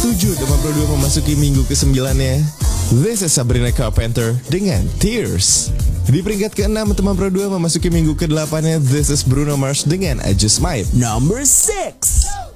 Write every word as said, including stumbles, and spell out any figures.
tujuh, teman Pro dua memasuki minggu kesembilannya. This is Sabrina Carpenter dengan Tears. Di peringkat keenam, teman Pro dua memasuki minggu kedelapannya. This is Bruno Mars dengan I Just Might. Number six.